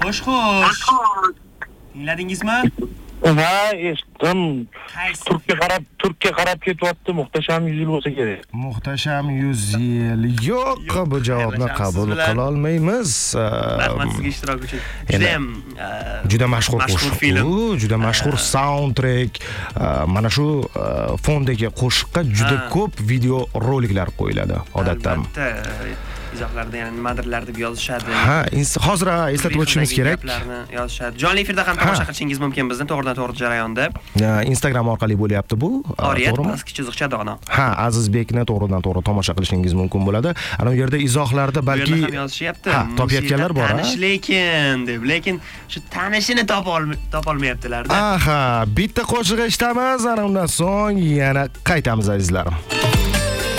Xo'sh. Tingladingizmi? Ha, eshitdim. Turkka qarab ketyapti. Muhtasham 100 yil bo'lsa kerak. Muhtasham 100 yil. Yo'q, bu javobni qabul qila olmaymiz. Rahmat sizga ishtirok uchun. Juda mashhur film. Juda mashhur soundtrack. Mana shu fondagi qo'shiqqa juda ko'p video roliklar qo'yiladi odatda. Izohlarda ya'ni nimadirlar deb yozishadi. Ha, hozir eslatib o'tishimiz kerak. Yozishadi. Jonli efirda ham tomosha qilishingiz mumkin bizni to'g'ridan-to'g'ri jarayonda. Instagram orqali bo'lyapti bu. To'g'rimi? Pastki chiziqcha dog'na. Ha, Azizbekni to'g'ridan-to'g'ri tomosha qilishingiz mumkin bo'ladi. Ana u yerda izohlarda balki yozishyapti. Ha, topayotganlar bor, Tanish lekin shu tanishini topolmayaptilar-da. Aha, bitta qo'shiq eshitamiz, ana undan so'ng yana qaytamiz azizlarim.